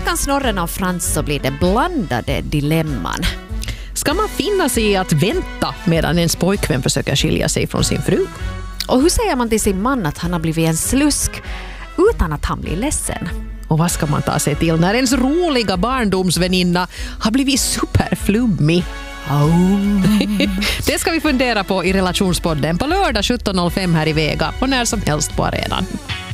utan Snorren och Frans så blir det blandade dilemman. Ska man finna sig i att vänta medan ens pojkvän försöker skilja sig från sin fru? Och hur säger man till sin man att han har blivit en slusk utan att han blir ledsen? Och vad ska man ta sig till när ens roliga barndomsväninna har blivit superflummig? Det ska vi fundera på i Relationspodden på lördag 17.05 här i Vega och när som helst på arenan.